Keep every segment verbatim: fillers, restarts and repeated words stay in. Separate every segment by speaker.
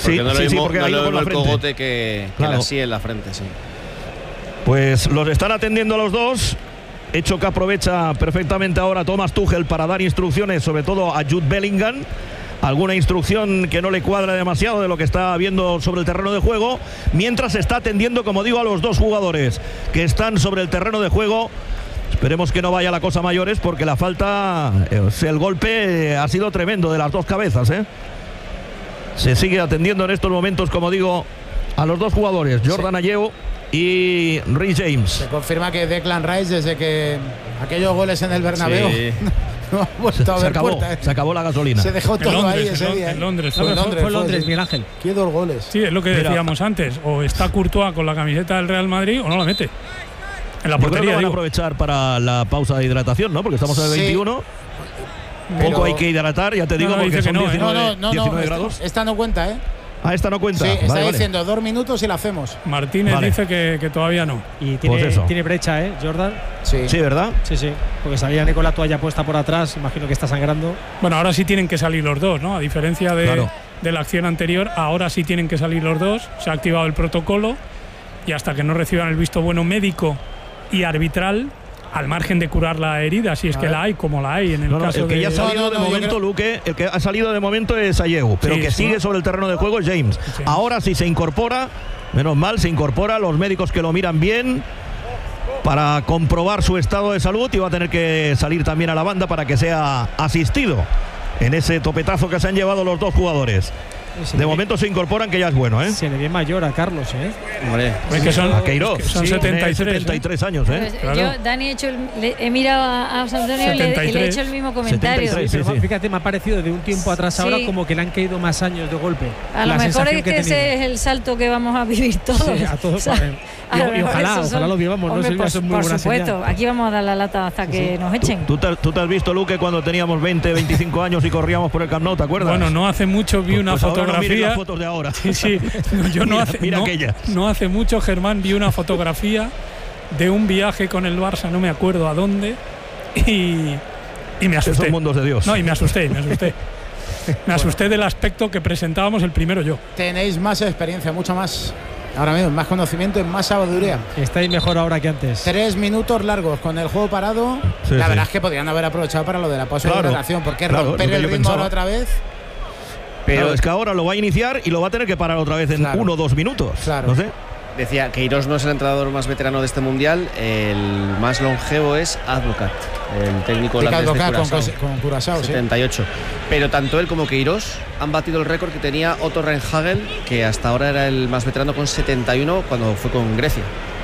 Speaker 1: Sí,
Speaker 2: porque no
Speaker 1: sí,
Speaker 2: lo
Speaker 1: sí,
Speaker 2: mismo,
Speaker 1: porque
Speaker 2: no
Speaker 1: ha ido
Speaker 2: lo
Speaker 1: con
Speaker 2: mismo
Speaker 1: la
Speaker 2: el
Speaker 1: frente.
Speaker 2: cogote que,
Speaker 1: Claro.
Speaker 2: que la sí en la frente, sí.
Speaker 1: Pues los están atendiendo a los dos. Hecho que aprovecha perfectamente ahora Thomas Tuchel para dar instrucciones, sobre todo a Jude Bellingham. Alguna instrucción que no le cuadra demasiado de lo que está viendo sobre el terreno de juego, mientras está atendiendo, como digo, a los dos jugadores que están sobre el terreno de juego. Esperemos que no vaya la cosa a mayores, porque la falta, el golpe ha sido tremendo de las dos cabezas, ¿eh? Se sigue atendiendo en estos momentos, como digo, a los dos jugadores, Jordan sí. Ayew y Reece James.
Speaker 3: Se confirma que Declan Rice, desde que aquellos goles en el Bernabéu, sí. no ha vuelto
Speaker 1: se,
Speaker 3: a ver
Speaker 1: se acabó,
Speaker 3: puerta, ¿eh?
Speaker 1: Se acabó la gasolina.
Speaker 3: Se dejó todo
Speaker 4: Londres,
Speaker 3: ahí ese
Speaker 4: en
Speaker 3: día.
Speaker 4: En Londres,
Speaker 3: fue,
Speaker 4: fue,
Speaker 3: Londres,
Speaker 4: fue Londres,
Speaker 3: fue,
Speaker 4: Miguel Ángel.
Speaker 3: Qué dos goles.
Speaker 4: Sí, es lo que decíamos
Speaker 1: Mira,
Speaker 4: antes. O está Courtois con la camiseta del Real Madrid o no la mete. En la
Speaker 1: Yo creo
Speaker 4: portería.
Speaker 1: que van a
Speaker 4: digo.
Speaker 1: aprovechar para la pausa de hidratación, ¿no? Porque estamos en el
Speaker 3: Sí.
Speaker 1: veintiuno.
Speaker 3: Pero...
Speaker 1: Poco hay que hidratar, ya te digo,
Speaker 4: No, no,
Speaker 1: porque
Speaker 4: dice
Speaker 1: son
Speaker 4: que no, ¿eh?
Speaker 1: diecinueve,
Speaker 3: No, no, no,
Speaker 1: diecinueve
Speaker 3: no
Speaker 1: grados.
Speaker 3: esta, esta no cuenta, ¿eh?
Speaker 1: Ah, esta no cuenta.
Speaker 3: Sí, está
Speaker 1: vale,
Speaker 3: diciendo
Speaker 1: vale.
Speaker 3: dos minutos y la hacemos.
Speaker 4: Martínez
Speaker 1: Vale.
Speaker 4: dice que, que todavía no.
Speaker 5: Y tiene,
Speaker 1: Pues eso.
Speaker 5: tiene brecha, ¿eh, Jordan?
Speaker 3: Sí.
Speaker 1: Sí, ¿verdad?
Speaker 5: Sí, sí. Porque salía con la toalla puesta por atrás, imagino que está sangrando.
Speaker 4: Bueno, ahora sí tienen que salir los dos, ¿no? A diferencia de,
Speaker 1: Claro.
Speaker 4: de la acción anterior, ahora sí tienen que salir los dos. Se ha activado el protocolo y hasta que no reciban el visto bueno médico y arbitral, al margen de curar la herida, si es
Speaker 3: A
Speaker 4: que
Speaker 3: ver.
Speaker 4: la hay, como la hay en el
Speaker 1: No, no,
Speaker 4: caso
Speaker 1: el que
Speaker 4: de…
Speaker 1: ya ha salido
Speaker 3: No, no,
Speaker 1: de
Speaker 3: no, yo
Speaker 1: momento,
Speaker 3: creo-
Speaker 1: Luque, el que ha salido de momento es Ayew, pero
Speaker 4: Sí,
Speaker 1: que
Speaker 4: sí.
Speaker 1: sigue sobre el terreno de juego es James.
Speaker 4: Sí.
Speaker 1: Ahora sí se incorpora, menos mal, se incorpora, los médicos que lo miran bien para comprobar su estado de salud, y va a tener que salir también a la banda para que sea asistido en ese topetazo que se han llevado los dos jugadores.
Speaker 5: Sí,
Speaker 1: De momento se incorporan, que ya es bueno, ¿eh?
Speaker 5: Se le ve mayor a Carlos, ¿eh?
Speaker 2: Hombre,
Speaker 4: Es que son,
Speaker 1: A Queiroz,
Speaker 4: es que son
Speaker 1: sí,
Speaker 4: setenta y tres,
Speaker 1: tiene setenta y tres años, ¿eh?
Speaker 6: Pues
Speaker 4: Claro.
Speaker 6: Yo, Dani, he, hecho el- le- he mirado a, a San Antonio y le, y le he
Speaker 4: setenta y tres.
Speaker 6: hecho el mismo comentario.
Speaker 1: setenta y tres,
Speaker 5: Pero
Speaker 1: sí, sí.
Speaker 5: fíjate, me ha parecido de un tiempo atrás
Speaker 6: Sí.
Speaker 5: ahora como que le han caído más años de golpe.
Speaker 6: A lo
Speaker 5: La
Speaker 6: mejor
Speaker 5: sensación
Speaker 6: es que,
Speaker 5: he tenido.
Speaker 6: ese es el salto que vamos a vivir todos.
Speaker 5: Sí, a todos.
Speaker 6: O sea,
Speaker 5: vale.
Speaker 6: a
Speaker 5: Y-
Speaker 6: lo
Speaker 5: y,
Speaker 6: mejor
Speaker 5: ojalá,
Speaker 6: esos
Speaker 5: ojalá
Speaker 6: son-
Speaker 5: lo vivamos,
Speaker 6: Hombre,
Speaker 5: ¿no? Sería
Speaker 6: por,
Speaker 5: eso muy
Speaker 6: por
Speaker 5: buena
Speaker 6: supuesto,
Speaker 5: señal.
Speaker 6: aquí vamos a dar la lata hasta que nos echen.
Speaker 1: ¿Tú te, tú te has visto, Luque, cuando teníamos veinte, veinticinco años y corríamos por el Camp Nou, ¿te acuerdas?
Speaker 4: Bueno, no hace mucho vi
Speaker 1: Pues-
Speaker 4: una
Speaker 1: pues ahora no mires
Speaker 4: fotografía.
Speaker 1: las fotos de ahora.
Speaker 4: Sí, sí. No, yo no
Speaker 1: Mira-
Speaker 4: hace,
Speaker 1: mira
Speaker 4: no,
Speaker 1: aquella.
Speaker 4: no hace mucho, Germán, vi una fotografía de un viaje con el Barça, no me acuerdo a dónde, y, y me
Speaker 1: Esos
Speaker 4: asusté.
Speaker 1: son mundos de Dios.
Speaker 4: No, y me asusté, me asusté. Me asusté del aspecto que presentábamos el primero yo.
Speaker 3: Tenéis más experiencia, mucho más. Ahora mismo, más conocimiento, más sabiduría.
Speaker 5: Estáis mejor ahora que antes.
Speaker 3: Tres minutos largos con el juego parado.
Speaker 1: Sí,
Speaker 3: la
Speaker 1: sí.
Speaker 3: verdad es que podrían haber aprovechado para lo de la pausa
Speaker 1: Claro,
Speaker 3: de hidratación. Porque
Speaker 1: claro,
Speaker 3: romper
Speaker 1: lo que
Speaker 3: el
Speaker 1: yo
Speaker 3: ritmo
Speaker 1: pensaba.
Speaker 3: ahora otra vez.
Speaker 1: Pero
Speaker 2: Pero
Speaker 1: es que ahora lo va a iniciar y lo va a tener que parar otra vez en
Speaker 3: Claro.
Speaker 1: uno o dos minutos.
Speaker 3: Claro.
Speaker 1: No sé.
Speaker 2: decía, Queiroz no es el entrenador más veterano de este mundial, el más longevo es Advocat, el técnico
Speaker 3: Pica
Speaker 2: holandés de
Speaker 3: Advocat con,
Speaker 2: Curazao,
Speaker 3: con Curazao, sí.
Speaker 2: setenta y ocho. Pero tanto él como Queiroz han batido el récord que tenía Otto Rehhagel, que hasta ahora era el más veterano con setenta y uno cuando fue con Grecia.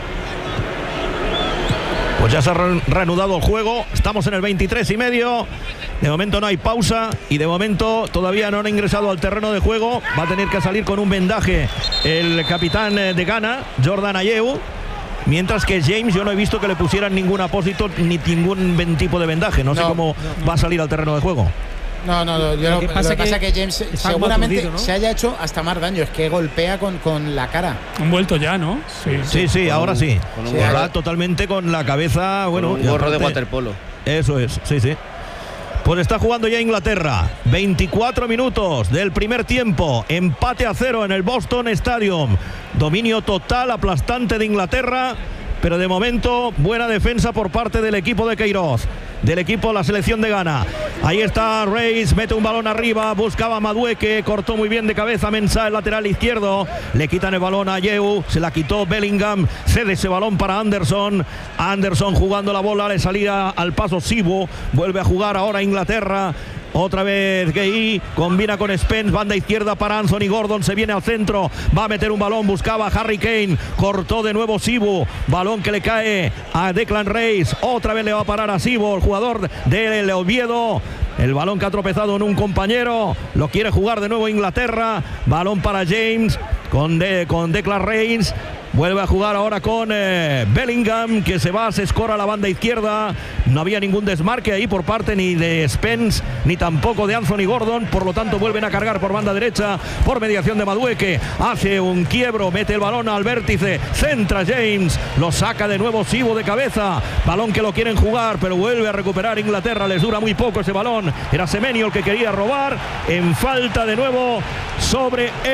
Speaker 1: Pues ya se ha re- reanudado el juego. Estamos en el veintitrés y medio. De momento no hay pausa y de momento todavía no han ingresado al terreno de juego. Va a tener que salir con un vendaje el capitán eh, de Ghana, Jordan Ayew. Mientras que James, yo no he visto que le pusieran ningún apósito ni ningún ven- tipo de vendaje. No, sé
Speaker 3: No,
Speaker 1: cómo va a salir al terreno de juego.
Speaker 3: No, no, no, yo
Speaker 5: Lo
Speaker 3: lo,
Speaker 5: que
Speaker 3: lo
Speaker 5: pasa
Speaker 3: que pasa
Speaker 5: que
Speaker 3: es que James
Speaker 5: está
Speaker 3: seguramente
Speaker 5: aturdido, ¿no?
Speaker 3: se haya hecho hasta más daño. Es que golpea con, con la cara.
Speaker 4: Han vuelto ya, ¿no? Sí.
Speaker 1: Sí, sí,
Speaker 2: Con
Speaker 1: ahora
Speaker 2: un-
Speaker 1: sí.
Speaker 2: con un
Speaker 3: Sí,
Speaker 2: gorro,
Speaker 1: Va totalmente con la cabeza, bueno,
Speaker 2: con un
Speaker 1: y
Speaker 2: gorro de
Speaker 1: aparte-
Speaker 2: waterpolo.
Speaker 1: Eso es, sí, sí. Pues está jugando ya Inglaterra. veinticuatro minutos del primer tiempo. Empate a cero en el Boston Stadium. Dominio total, aplastante de Inglaterra. Pero de momento, buena defensa por parte del equipo de Queiroz. Del equipo de la selección de Ghana. Ahí está Reis, mete un balón arriba, buscaba a Madueke, cortó muy bien de cabeza Mensah, el lateral izquierdo. Le quitan el balón a Ayew, se la quitó Bellingham, cede ese balón para Anderson. Anderson jugando la bola, le salía al paso Sibo, vuelve a jugar ahora Inglaterra. Otra vez Gay, combina con Spence, banda izquierda para Anthony Gordon, se viene al centro, va a meter un balón, buscaba a Harry Kane, cortó de nuevo Sibo, balón que le cae a Declan Rice, otra vez le va a parar a Sibo, el jugador del Oviedo. El balón que ha tropezado en un compañero, lo quiere jugar de nuevo Inglaterra, balón para James con, de, con Declan Rice. Vuelve a jugar ahora con eh, Bellingham, que se va, se escora a la banda izquierda. No había ningún desmarque ahí por parte ni de Spence, ni tampoco de Anthony Gordon. Por lo tanto, vuelven a cargar por banda derecha, por mediación de Madueke. Hace un quiebro, mete el balón al vértice, centra James, lo saca de nuevo Sibo de cabeza. Balón que lo quieren jugar, pero vuelve a recuperar Inglaterra. Les dura muy poco ese balón. Era Semenyo el que quería robar. En falta de nuevo sobre